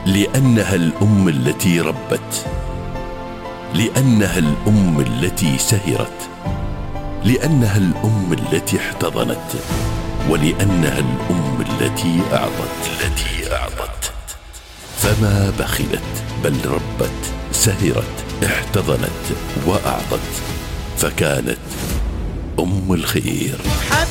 لأنها الأم التي ربت، لأنها الأم التي سهرت، لأنها الأم التي احتضنت، ولأنها الأم التي أعطت. فما بخلت بل ربت، سهرت، احتضنت وأعطت، فكانت أم الخير.